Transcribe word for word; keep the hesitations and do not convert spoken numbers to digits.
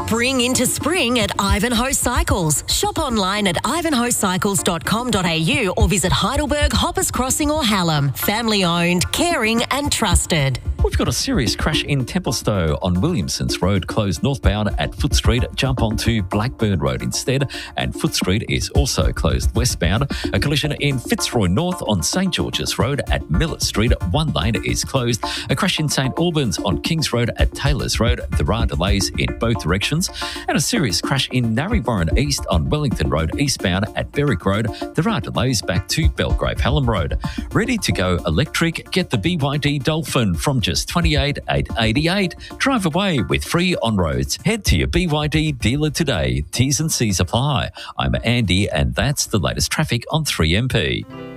Spring into spring at Ivanhoe Cycles. Shop online at ivanhoe cycles dot com dot a u or visit Heidelberg, Hoppers Crossing or Hallam. Family owned, caring and trusted. We've got a serious crash in Templestowe on Williamsons Road, closed northbound at Foot Street. Jump onto Blackburn Road instead, and Foot Street is also closed westbound. A collision in Fitzroy North on St George's Road at Millett Street. One lane is closed. A crash in St Albans on Kings Road at Taylors Road. There are delays in both directions. And a serious crash in Narrywarren East on Wellington Road eastbound at Berwick Road. There are delays back to Belgrave Hallam Road. Ready to go electric? Get the B Y D Dolphin from just twenty-eight thousand eight hundred eighty-eight. Drive away with free on-roads. Head to your B Y D dealer today. T's and C's apply. I'm Andy, and that's the latest traffic on three M P.